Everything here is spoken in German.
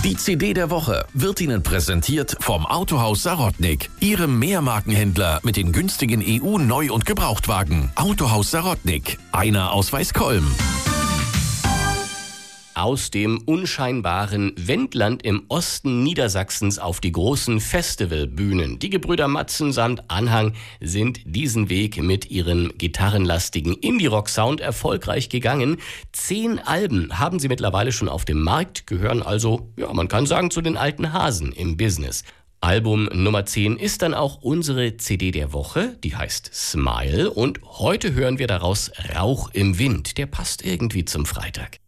Die CD der Woche wird Ihnen präsentiert vom Autohaus Sarotnik, Ihrem Mehrmarkenhändler mit den günstigen EU-Neu- und Gebrauchtwagen. Autohaus Sarotnik, einer aus Weißkolm. Aus dem unscheinbaren Wendland im Osten Niedersachsens auf die großen Festivalbühnen. Die Gebrüder Matzen samt Anhang sind diesen Weg mit ihrem gitarrenlastigen Indie-Rock-Sound erfolgreich gegangen. 10 Alben haben sie mittlerweile schon auf dem Markt, gehören also, ja, man kann sagen, zu den alten Hasen im Business. Album Nummer 10 ist dann auch unsere CD der Woche, die heißt Smile, und heute hören wir daraus Rauch im Wind. Der passt irgendwie zum Freitag.